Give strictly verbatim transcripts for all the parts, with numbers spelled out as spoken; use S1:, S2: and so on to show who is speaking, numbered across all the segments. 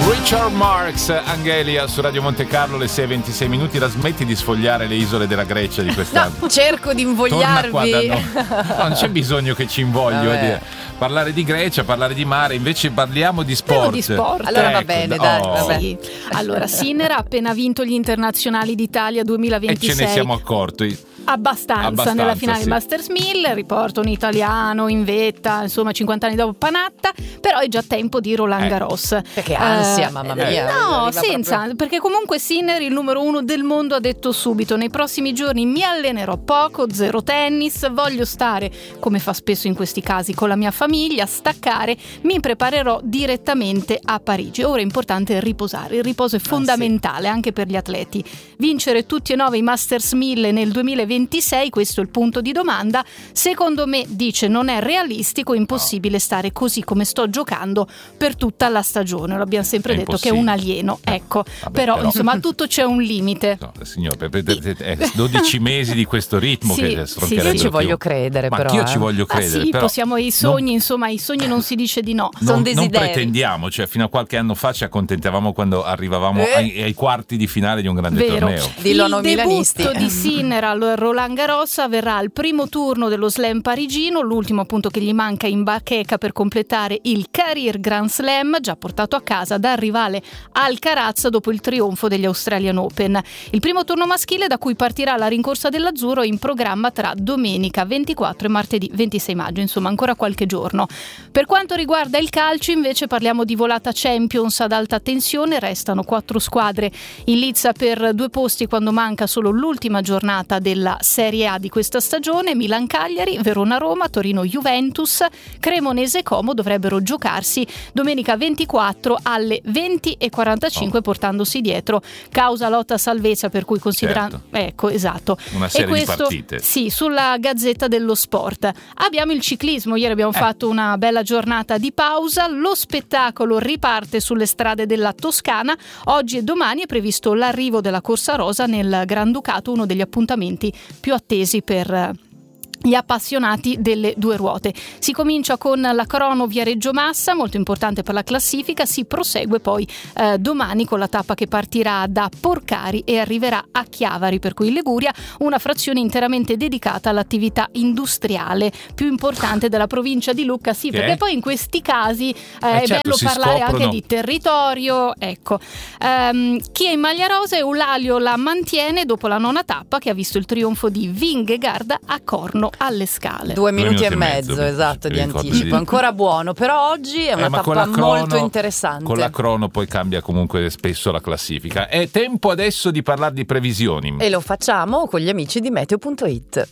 S1: Richard Marx, Angelia su Radio Monte Carlo, le sei e ventisei minuti. La smetti di sfogliare le isole della Grecia di quest'anno?
S2: No, cerco di invogliarvi.
S1: Qua da no. No, non c'è bisogno che ci invoglio a dire. Parlare di Grecia, parlare di mare, invece parliamo di sport.
S2: di sport.
S3: Allora
S1: ecco,
S3: va bene, dai.
S1: oh.
S3: Vabbè.
S2: Sì. Allora, Sinner ha appena vinto gli internazionali d'Italia duemilaventisei.
S1: E ce ne siamo accorti.
S2: Abbastanza,
S1: Abbastanza
S2: nella finale
S1: sì.
S2: Masters mille, riporta un italiano in vetta, insomma cinquanta anni dopo Panatta, però è già tempo di Roland Garros.
S3: Eh, perché ansia,
S2: Eh,
S3: mamma mia.
S2: No,
S3: Arriva
S2: senza,
S3: proprio...
S2: perché comunque Sinner, il numero uno del mondo, ha detto subito: nei prossimi giorni mi allenerò poco, zero tennis, voglio stare, come fa spesso in questi casi, con la mia famiglia, staccare, mi preparerò direttamente a Parigi. Ora è importante riposare, il riposo è fondamentale ah, sì. anche per gli atleti. Vincere tutti e nove i Masters mille nel duemilaventisei, questo è il punto di domanda. Secondo me, dice, non è realistico, impossibile stare così come sto giocando per tutta la stagione. L'abbiamo sempre
S1: è
S2: detto che è un alieno, ecco.
S1: Vabbè,
S2: però,
S1: però
S2: insomma, a tutto c'è un limite.
S1: No, signore, è dodici mesi di questo ritmo
S2: sì,
S1: che
S2: sì,
S3: io ci voglio credere,
S1: ma
S3: però.
S1: Anch'io
S3: eh.
S1: ci voglio credere.
S2: Ah, sì,
S1: però
S2: possiamo, i sogni,
S1: non,
S2: insomma, i sogni non si dice di no.
S1: Non,
S3: Sono desideri.
S1: non pretendiamo, cioè fino a qualche anno fa ci accontentavamo quando arrivavamo
S3: eh.
S1: ai, ai quarti di finale di un grande
S2: Vero.
S1: torneo.
S3: Dillo a noi
S2: il
S3: milanisti.
S2: debutto di Sinner al Roland Garros avverrà al primo turno dello slam parigino, l'ultimo appunto che gli manca in bacheca per completare il Career Grand Slam, già portato a casa dal rivale Alcaraz dopo il trionfo degli Australian Open. Il primo turno maschile, da cui partirà la rincorsa dell'azzurro, è in programma tra domenica ventiquattro e martedì ventisei maggio, insomma ancora qualche giorno. Per quanto riguarda il calcio, invece, parliamo di volata Champions ad alta tensione. Restano quattro squadre in lizza per due posti quando manca solo l'ultima giornata della Serie A di questa stagione. Milan-Cagliari, Verona-Roma, Torino-Juventus, Cremonese-Como dovrebbero giocarsi domenica ventiquattro alle venti e quarantacinque, oh. portandosi dietro causa lotta salvezza, per cui considerando
S1: certo.
S2: ecco esatto
S1: una serie
S2: e questo,
S1: di partite
S2: sì, sulla Gazzetta dello Sport. Abbiamo il ciclismo, ieri abbiamo eh. fatto una bella giornata di pausa, lo spettacolo riparte sulle strade della Toscana. Oggi e domani è previsto l'arrivo della Corsa Rosa nel Granducato, uno degli appuntamenti più attesi per gli appassionati delle due ruote. Si comincia con la crono via Reggio Massa, molto importante per la classifica, si prosegue poi eh, domani con la tappa che partirà da Porcari e arriverà a Chiavari, per cui in Liguria, una frazione interamente dedicata all'attività industriale più importante della provincia di Lucca. Sì,
S1: che
S2: perché
S1: è?
S2: poi in questi casi eh,
S1: eh,
S2: è
S1: certo,
S2: bello parlare
S1: scoprono...
S2: anche di territorio, ecco. Um, chi è in maglia rosa? Eulalio la mantiene dopo la nona tappa, che ha visto il trionfo di Vingegaard a Corno alle Scale.
S3: Due minuti,
S1: Due minuti
S3: e mezzo,
S1: mezzo,
S3: esatto, di anticipo.
S1: di...
S3: Ancora buono, però oggi è una
S1: eh,
S3: tappa
S1: crono,
S3: molto interessante.
S1: Con la crono poi cambia comunque spesso la classifica. È tempo adesso di parlare di previsioni.
S3: E lo facciamo con gli amici di meteo punto it.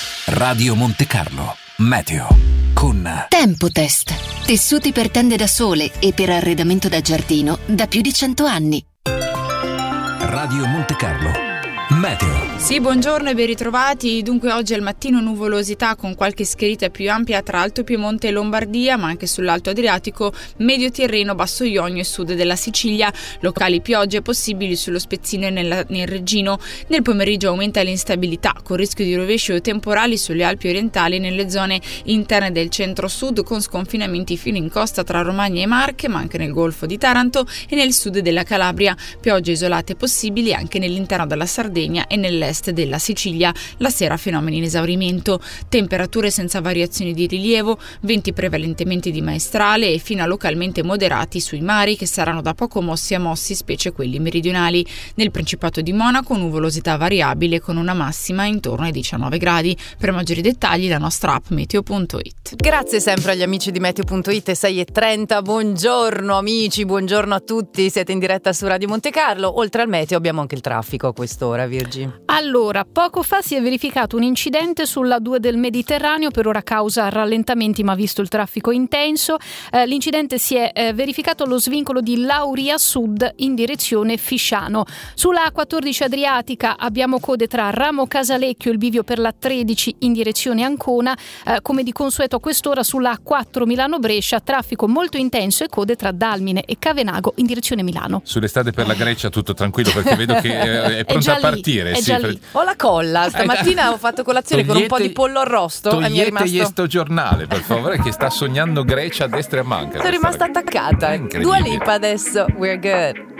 S4: Radio Monte Carlo, meteo con
S5: Tempotest. Tessuti per tende da sole e per arredamento da giardino da più di cento anni.
S4: Radio Monte Carlo, meteo.
S6: Sì, buongiorno e ben ritrovati. Dunque oggi al mattino nuvolosità con qualche schiarita più ampia tra Alto Piemonte e Lombardia, ma anche sull'Alto Adriatico, Medio Tirreno, Basso Ionio e sud della Sicilia. Locali piogge possibili sullo Spezzino e nella, nel Reggino. Nel pomeriggio aumenta l'instabilità con rischio di rovescio temporali sulle Alpi orientali e nelle zone interne del centro-sud, con sconfinamenti fino in costa tra Romagna e Marche, ma anche nel Golfo di Taranto e nel sud della Calabria. Piogge isolate possibili anche nell'interno della Sardegna e nell'est della Sicilia. La sera fenomeni in esaurimento, temperature senza variazioni di rilievo, venti prevalentemente di maestrale e fino a localmente moderati sui mari, che saranno da poco mossi a mossi, specie quelli meridionali. Nel Principato di Monaco nuvolosità variabile con una massima intorno ai diciannove gradi. Per maggiori dettagli la nostra app meteo punto it.
S3: Grazie sempre agli amici di meteo punto it. Sei e trenta, buongiorno amici, buongiorno a tutti, siete in diretta su Radio Monte Carlo. Oltre al meteo abbiamo anche il traffico a quest'ora, Virgi.
S2: Allora, poco fa si è verificato un incidente sulla due del Mediterraneo, per ora causa rallentamenti ma visto il traffico intenso. Eh, l'incidente si è eh, verificato allo svincolo di Lauria Sud in direzione Fisciano. Sulla A quattordici Adriatica abbiamo code tra Ramo Casalecchio e il bivio per la tredici in direzione Ancona. Eh, come di consueto a quest'ora sulla A quattro Milano Brescia, traffico molto intenso e code tra Dalmine e Cavenago in direzione Milano.
S1: Sulle strade per la Grecia tutto tranquillo, perché vedo che è, è pronta
S2: è
S1: a partire.
S2: Lì,
S1: sì, per...
S3: Ho la colla, stamattina ho fatto colazione
S1: Togliete,
S3: con un po' di pollo arrosto e mi è rimasto...
S1: Togliete sto giornale, per favore, che sta sognando Grecia a destra e a manca.
S3: Sono rimasta attaccata.
S1: Incredibile.
S3: Dua Lipa adesso, we're good.